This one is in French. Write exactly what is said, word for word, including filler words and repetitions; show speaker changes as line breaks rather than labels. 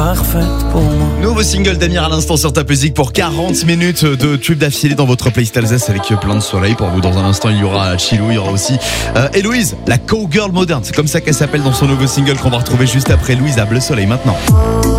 parfaite pour moi.
Nouveau single d'Amir à l'instant sur ta musique pour quarante minutes de tubes d'affilée dans votre playlist Alsace avec plein de soleil pour vous. Dans un instant, il y aura Chilou, il y aura aussi euh, Héloïse, la cowgirl moderne. C'est comme ça qu'elle s'appelle dans son nouveau single qu'on va retrouver juste après Louise à Bleu Soleil maintenant.